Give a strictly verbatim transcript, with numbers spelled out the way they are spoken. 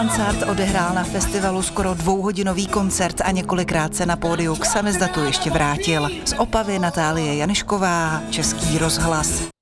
Mansart odehrál na festivalu skoro dvouhodinový koncert a několikrát se na pódiu k samizdatu ještě vrátil. Z Opavy Natálie Janešková, Český rozhlas.